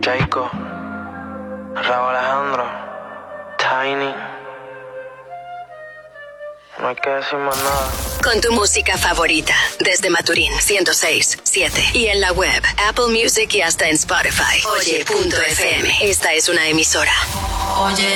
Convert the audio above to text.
Jayco, Raúl Alejandro, Tiny. No hay que decir más nada. Con tu música favorita, desde Maturín 106.7 y en la web, Apple Music y hasta en Spotify. Oye.fm. Esta es una emisora. Oye.